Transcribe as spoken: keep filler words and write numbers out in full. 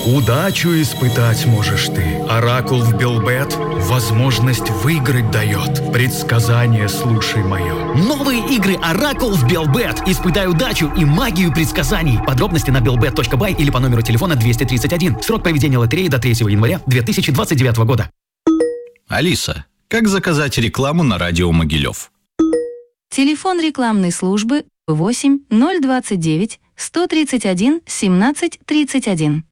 Удачу испытать можешь ты. Оракул в Белбет возможность выиграть дает. Предсказание слушай мое. Новые игры Оракул в Белбет. Испытай удачу и магию предсказаний. Подробности на белбет точка бай или по номеру телефона двести тридцать один. Срок проведения лотереи до третьего января две тысячи двадцать девятого года. Алиса, как заказать рекламу на радио Могилев? Телефон рекламной службы восемь ноль двадцать девять сто тридцать один семнадцать тридцать один.